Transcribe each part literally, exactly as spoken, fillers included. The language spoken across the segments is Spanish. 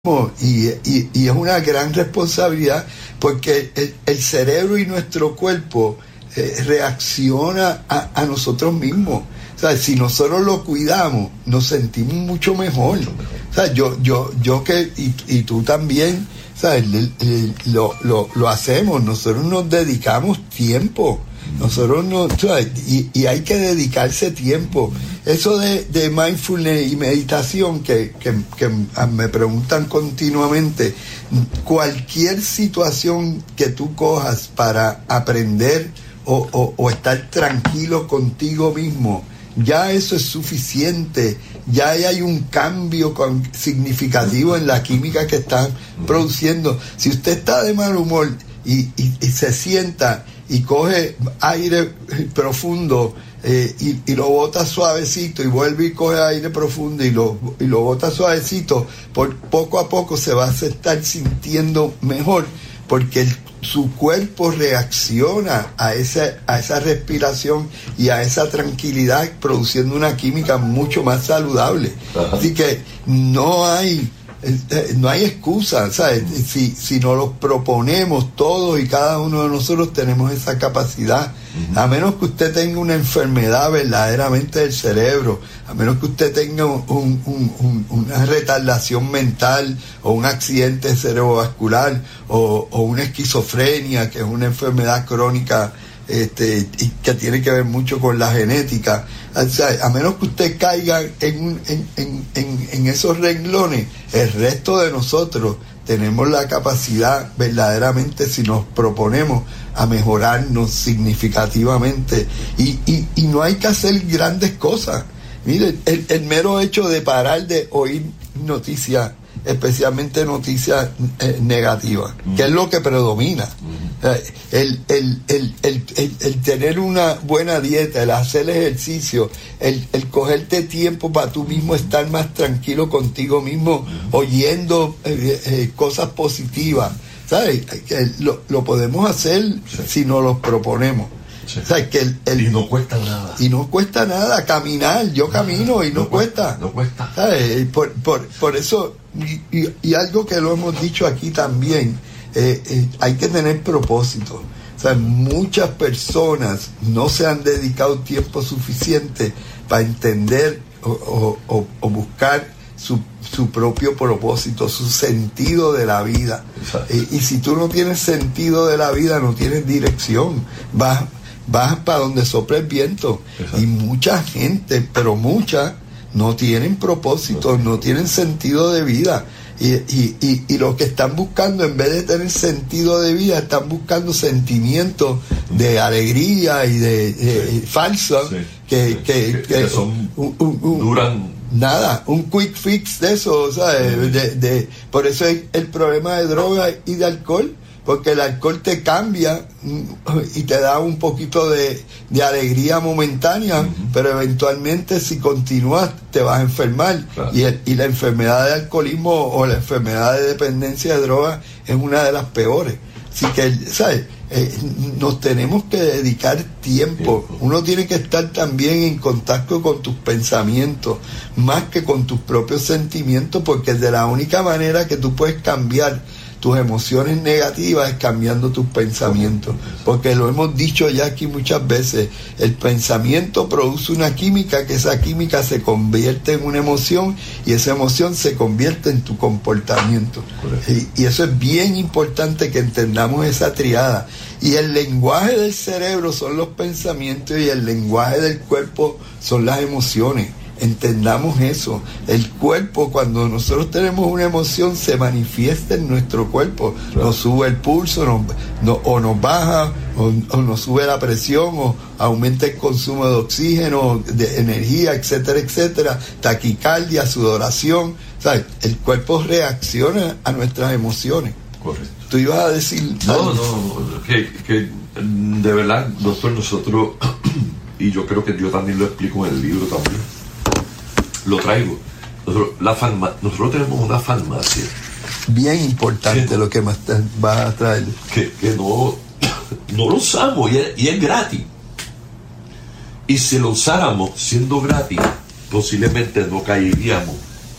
Y, y, y es una gran responsabilidad porque el, el cerebro y nuestro cuerpo eh, reacciona a, a nosotros mismos. O sea, si nosotros lo cuidamos, nos sentimos mucho mejor. O sea, yo, yo, yo que, y, y tú también, ¿sabes? El, el, lo, lo, lo hacemos, nosotros nos dedicamos tiempo. Nosotros no, y, y hay que dedicarse tiempo. Eso de, de mindfulness y meditación que, que, que me preguntan continuamente, cualquier situación que tú cojas para aprender o, o, o estar tranquilo contigo mismo, ya eso es suficiente. Ya hay un cambio con, significativo en la química que están produciendo. Si usted está de mal humor y, y, y se sienta y coge aire profundo eh, y, y lo bota suavecito y vuelve y coge aire profundo y lo, y lo bota suavecito, por poco a poco se va a estar sintiendo mejor porque el, su cuerpo reacciona a esa, a esa respiración y a esa tranquilidad produciendo una química mucho más saludable. Ajá. Así que no hay no hay excusa, ¿sabes? Si, si nos lo proponemos todos y cada uno de nosotros tenemos esa capacidad, uh-huh. A menos que usted tenga una enfermedad verdaderamente del cerebro, a menos que usted tenga un, un, un, una retardación mental o un accidente cerebrovascular o, o una esquizofrenia, que es una enfermedad crónica Este, y que tiene que ver mucho con la genética. O sea, a menos que usted caiga en, en, en, en, en esos renglones, el resto de nosotros tenemos la capacidad verdaderamente, si nos proponemos, a mejorarnos significativamente y, y, y no hay que hacer grandes cosas. Mire, el, el mero hecho de parar de oír noticias, especialmente noticias eh, negativas, mm. que es lo que predomina. Mm. El, el, el, el, el, el tener una buena dieta, el hacer ejercicio, el, el cogerte tiempo para tú mismo estar más tranquilo contigo mismo, mm. oyendo eh, eh, cosas positivas, ¿sabes? Lo, lo podemos hacer sí. si nos lo proponemos. Sí. O sea, que el, el, y no cuesta nada. Y no cuesta nada caminar. Yo camino y no, no cuesta. No cuesta. ¿Sabes? Por, por, por eso, y, y, y algo que lo hemos dicho aquí también, eh, eh, hay que tener propósito. O sea, muchas personas no se han dedicado tiempo suficiente para entender o, o, o, o buscar su, su propio propósito, su sentido de la vida. Eh, y si tú no tienes sentido de la vida, no tienes dirección. Vas vas para donde sopla el viento. Exacto. Y mucha gente, pero muchas, no tienen propósito, no tienen sentido de vida. Y, y, y, y lo que están buscando, en vez de tener sentido de vida, están buscando sentimientos de alegría y de, de sí. falsos sí. que, sí. que, que, que son un, un, un, duran nada, un quick fix de eso, ¿sabes? Sí. De, de, por eso es el problema de droga y de alcohol, porque el alcohol te cambia y te da un poquito de, de alegría momentánea, uh-huh. pero eventualmente si continúas te vas a enfermar. Claro. Y, el, y la enfermedad de alcoholismo o la enfermedad de dependencia de drogas es una de las peores. Así que, ¿sabes? Eh, nos tenemos que dedicar tiempo. Uno tiene que estar también en contacto con tus pensamientos, más que con tus propios sentimientos, porque es de la única manera que tú puedes cambiar tus emociones negativas es cambiando tus pensamientos, porque lo hemos dicho ya aquí muchas veces, el pensamiento produce una química, que esa química se convierte en una emoción y esa emoción se convierte en tu comportamiento. Y, y eso es bien importante que entendamos esa triada. Y el lenguaje del cerebro son los pensamientos y el lenguaje del cuerpo son las emociones. Entendamos eso. El cuerpo, cuando nosotros tenemos una emoción, se manifiesta en nuestro cuerpo. Claro. Nos sube el pulso, nos, no, o nos baja, o, o nos sube la presión, o aumenta el consumo de oxígeno, de energía, etcétera, etcétera. Taquicardia, sudoración. ¿Sabes? El cuerpo reacciona a nuestras emociones. Correcto. Tú ibas a decir... No, algo? no, que, que de verdad, doctor, nosotros, y yo creo que yo también lo explico en el libro también, lo traigo. Nosotros, la farma, nosotros tenemos una farmacia. Bien importante que, lo que más te vas a traer. Que, que no, no lo usamos y es, y es gratis. Y si lo usáramos siendo gratis, posiblemente no caeríamos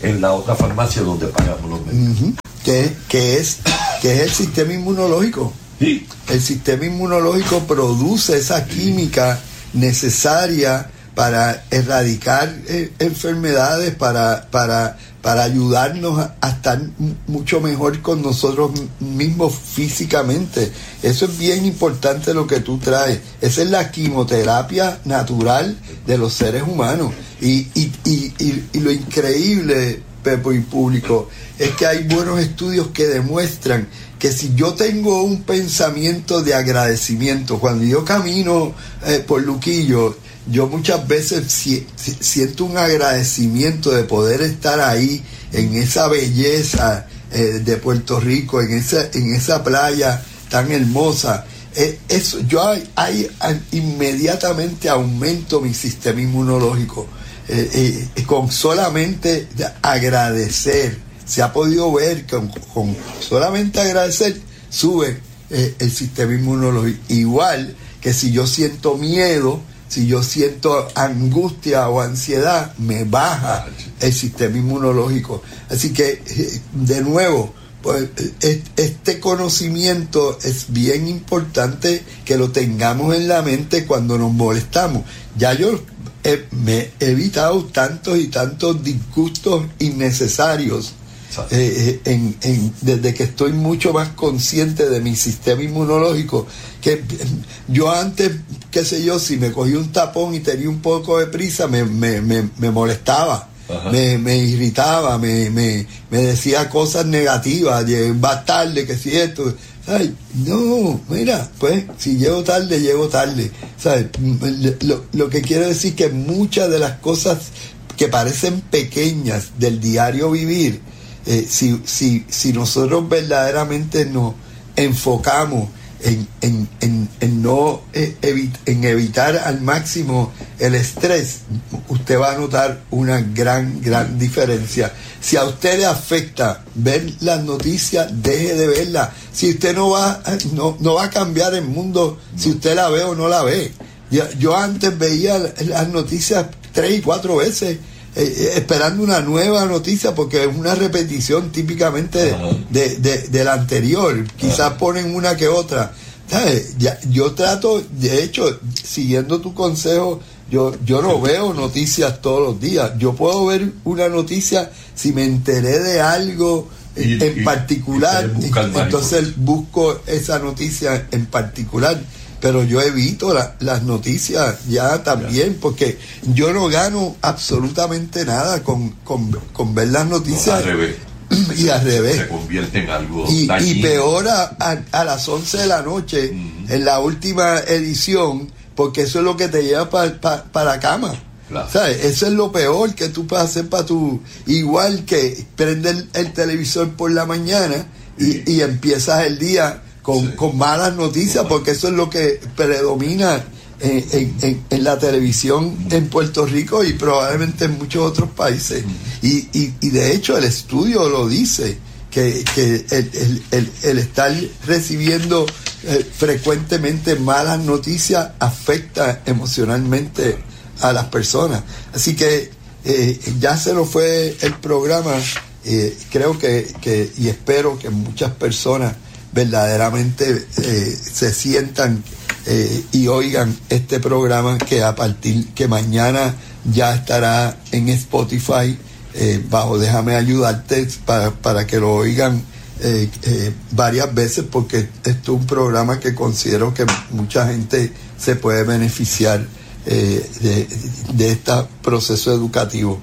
en la otra farmacia donde pagamos los médicos. Uh-huh. que, que, es, que es el sistema inmunológico. Sí. El sistema inmunológico produce esa química necesaria para erradicar eh, enfermedades, para, para, para ayudarnos a, a estar m- mucho mejor con nosotros mismos físicamente. Eso es bien importante lo que tú traes. Esa es la quimioterapia natural de los seres humanos. Y, y, y, y, y lo increíble, Pepo y público, es que hay buenos estudios que demuestran que si yo tengo un pensamiento de agradecimiento, cuando yo camino eh, por Luquillo, yo muchas veces si, si, siento un agradecimiento de poder estar ahí en esa belleza eh, de Puerto Rico, en esa, en esa playa tan hermosa. Eh, eso, yo hay, hay, hay, inmediatamente aumento mi sistema inmunológico eh, eh, con solamente agradecer. Se ha podido ver que con, con solamente agradecer sube eh, el sistema inmunológico. Igual que si yo siento miedo, si yo siento angustia o ansiedad, me baja el sistema inmunológico. Así que, eh, de nuevo, pues, este conocimiento es bien importante que lo tengamos en la mente cuando nos molestamos. Ya yo he, me he evitado tantos y tantos disgustos innecesarios eh, en, en, desde que estoy mucho más consciente de mi sistema inmunológico, que yo antes, qué sé yo, si me cogí un tapón y tenía un poco de prisa, me, me, me, me molestaba. Me, me irritaba, me, me, me decía cosas negativas, va tarde, que si esto, ¿sabes? No, mira, pues si llego tarde, llego tarde, ¿sabes? Lo, lo que quiero decir que muchas de las cosas que parecen pequeñas del diario vivir, eh, si, si, si nosotros verdaderamente nos enfocamos En, en, en, en no eh, evit, en evitar al máximo el estrés, usted va a notar una gran, gran diferencia. Si a usted le afecta ver las noticias, deje de verlas. Si usted no va, no, no va a cambiar el mundo si usted la ve o no la ve. Yo, yo antes veía las noticias tres y cuatro veces, eh, esperando una nueva noticia, porque es una repetición típicamente de, de, de, de la anterior. Quizás ponen una que otra. ¿Sabes? Ya, yo trato, de hecho, siguiendo tu consejo, yo, yo no veo noticias todos los días. Yo puedo ver una noticia si me enteré de algo y, en y, particular, y entonces busco esa noticia en particular. Pero yo evito la, las noticias ya también, porque yo no gano absolutamente nada con, con, con ver las noticias. No, al revés. Y al revés. Se convierte en algo y, dañino. Y peor a, a, a las once de la noche, mm. en la última edición, porque eso es lo que te lleva para pa, pa la cama. Claro. ¿Sabes? Eso es lo peor que tú puedes hacer para tu... Igual que prender el, el televisor por la mañana y, sí. y empiezas el día con, sí. con malas noticias, porque eso es lo que predomina en, en, en, en la televisión mm. en Puerto Rico y probablemente en muchos otros países. Mm. Y, y, y de hecho el estudio lo dice, que, que el, el, el, el estar recibiendo eh, frecuentemente malas noticias afecta emocionalmente a las personas. Así que eh, ya se nos fue el programa. Eh, creo que, que y espero que muchas personas verdaderamente eh, se sientan eh, y oigan este programa, que a partir que mañana ya estará en Spotify eh, bajo Déjame Ayudarte, para, para que lo oigan eh, eh, varias veces, porque esto es un programa que considero que mucha gente se puede beneficiar eh, de, de este proceso educativo.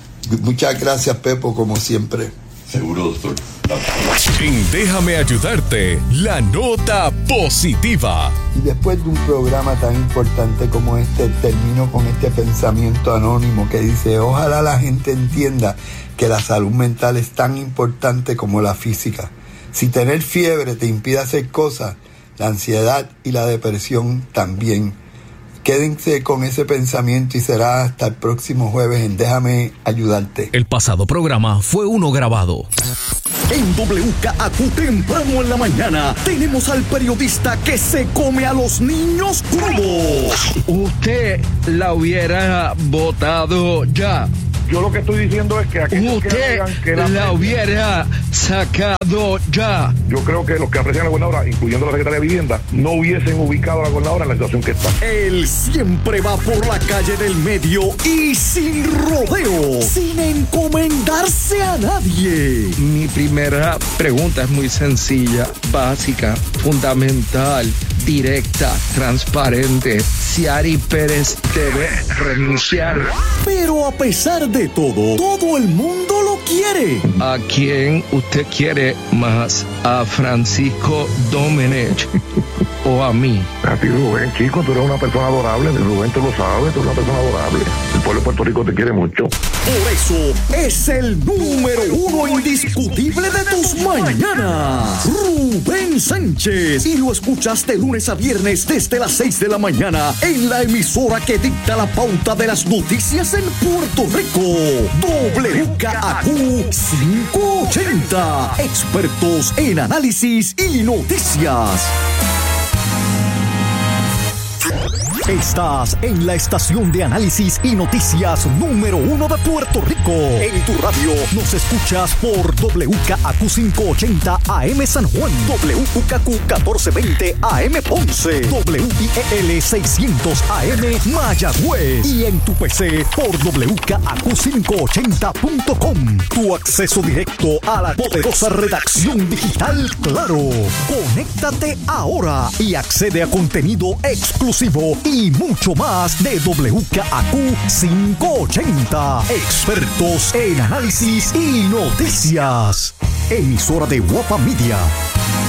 Muchas gracias, Pepo, como siempre. Seguro, doctor. En Déjame Ayudarte, la nota positiva. Y después de un programa tan importante como este, termino con este pensamiento anónimo que dice: ojalá la gente entienda que la salud mental es tan importante como la física. Si tener fiebre te impide hacer cosas, la ansiedad y la depresión también. Quédense con ese pensamiento y será hasta el próximo jueves en Déjame Ayudarte. El pasado programa fue uno grabado. En W K A Q temprano en la mañana tenemos al periodista que se come a los niños crudos. Usted la hubiera votado ya. Yo lo que estoy diciendo es que aquellos que Usted alegan que la, la hubiera sacado ya. yo creo que los que aprecian a la gobernadora, incluyendo la secretaria de Vivienda, no hubiesen ubicado a la gobernadora en la situación que está. Él siempre va por la calle del medio y sin rodeo, sin encomendarse a nadie. Mi primera pregunta es muy sencilla, básica, fundamental, directa, transparente. Ciary Pérez debe renunciar. Pero a pesar de todo, todo el mundo lo quiere. ¿A quién usted quiere más? ¿A Francisco Domenech o a mí? A ti, Rubén, chico, tú eres una persona adorable. Rubén, tú lo sabes, tú eres una persona adorable. El pueblo de Puerto Rico te quiere mucho. Por eso es el número uno indiscutible de tus mañanas, Rubén Sánchez. Y lo escuchas de lunes a viernes desde las seis de la mañana en la emisora que dicta la pauta de las noticias en Puerto Rico. W K A Q quinientos ochenta. Expertos en análisis y noticias. Estás en la estación de análisis y noticias número uno de Puerto Rico. En tu radio nos escuchas por W K A Q quinientos ochenta A M San Juan, W K A Q catorce veinte A M Ponce, W I E L seiscientos A M Mayagüez y en tu P C por W K A Q quinientos ochenta punto com. Tu acceso directo a la poderosa redacción digital Claro. Conéctate ahora y accede a contenido exclusivo y mucho más de W K A Q quinientos ochenta. Expertos en análisis y noticias. Emisora de Guapa Media.